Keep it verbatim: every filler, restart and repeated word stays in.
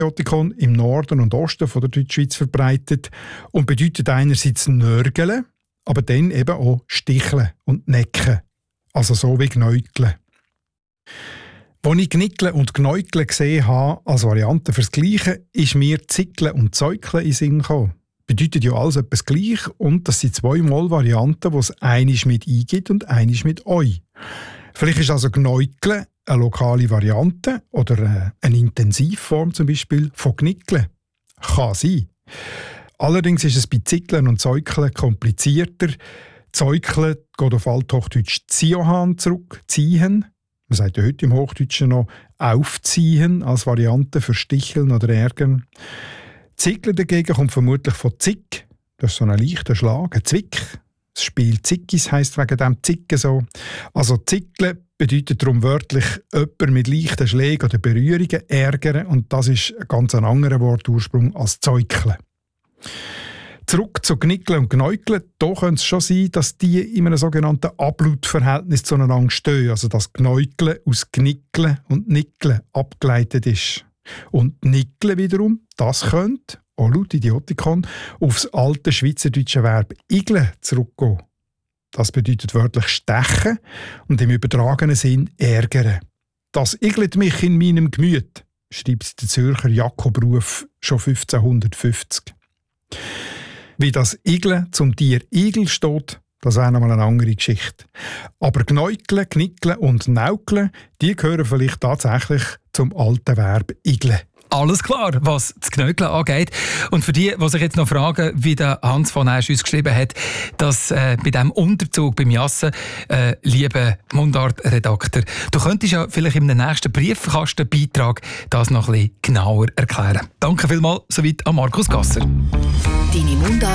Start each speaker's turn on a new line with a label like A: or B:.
A: Antibiotikon im Norden und Osten von der Deutschschweiz verbreitet und bedeutet einerseits nörgeln, aber dann eben auch sticheln und necken. Also so wie gnäugeln. Als ich Gnickeln und Gnäugeln gesehen habe als Variante fürs Gleiche, ist mir Zickeln und Zäukeln in den Sinn gekommen. Bedeutet ja alles etwas gleich und das sind zweimal Varianten, die es einisch mit «i» gibt und einisch mit «oi». Vielleicht ist also Gnäugeln eine lokale Variante oder eine Intensivform zum Beispiel von Gnickeln. Kann sein. Allerdings ist es bei Zickeln und Zäukeln komplizierter. Zäukeln geht auf Althochdeutsch «ziohan» zurück, «ziehen». Man sagt ja heute im Hochdeutschen noch «aufziehen» als Variante für Sticheln oder Ärgern. Zickeln dagegen kommt vermutlich von «zick». Das ist so ein leichter Schlag, ein Zwick. Das Spiel «Zickis» heisst wegen dem «Zicken» so. Also «zickeln» bedeutet darum wörtlich jemanden mit leichten Schlägen oder Berührungen ärgern und das ist ein ganz anderer Wortursprung als «zäukeln». Zurück zu Gnickeln und Gnäugeln. Da könnte es schon sein, dass die in einem sogenannten Ablautverhältnis zueinander stehen. Also dass Gnäugeln aus Gnickeln und Nickeln abgeleitet ist. Und Nickeln wiederum, das könnte, auch laut Idiotikon, aufs alte schweizerdeutsche Verb «igeln» zurückgehen. Das bedeutet wörtlich «stechen» und im übertragenen Sinn «ärgern». «Das igelt mich in meinem Gemüt», schreibt der Zürcher Jakob Ruf schon fünfzehnhundertfünfzig. Wie das Igeln zum Tier Igel steht, das wäre nochmal eine andere Geschichte. Aber Gnäugeln, Gnickeln und Näugeln, die gehören vielleicht tatsächlich zum alten Verb «igeln».
B: Alles klar, was das Gnäugeln angeht. Und für die, die sich jetzt noch fragen, wie der Hans von Esch uns geschrieben hat, dass äh, bei diesem Unterzug beim Jassen, äh, lieber Mundart-Redakteur, du könntest ja vielleicht im nächsten Briefkastenbeitrag das noch ein bisschen genauer erklären. Danke vielmals, soweit an Markus Gasser.
C: Deine Mundart